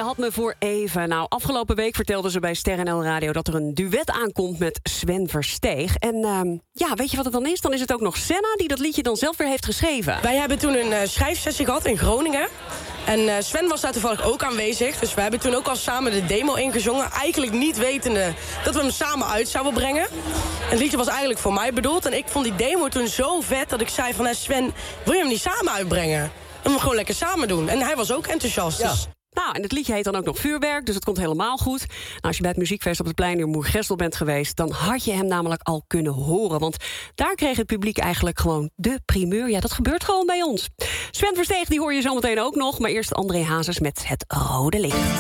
had me voor even. Nou, afgelopen week vertelden ze bij Ster NL Radio dat er een duet aankomt met Sven Versteeg. En weet je wat het dan is? Dan is het ook nog Senna die dat liedje dan zelf weer heeft geschreven. Wij hebben toen een schrijfsessie gehad in Groningen. En Sven was daar toevallig ook aanwezig. Dus we hebben toen ook al samen de demo ingezongen. Eigenlijk niet wetende dat we hem samen uit zouden brengen. En het liedje was eigenlijk voor mij bedoeld. En ik vond die demo toen zo vet dat ik zei van... Sven, wil je hem niet samen uitbrengen? En hem gewoon lekker samen doen. En hij was ook enthousiast. Ja. Dus... Nou, en het liedje heet dan ook nog Vuurwerk, dus het komt helemaal goed. Nou, als je bij het muziekfeest op het plein in Moergestel bent geweest... dan had je hem namelijk al kunnen horen. Want daar kreeg het publiek eigenlijk gewoon de primeur. Ja, dat gebeurt gewoon bij ons. Sven Versteeg, die hoor je zometeen ook nog. Maar eerst André Hazes met Het Rode Licht.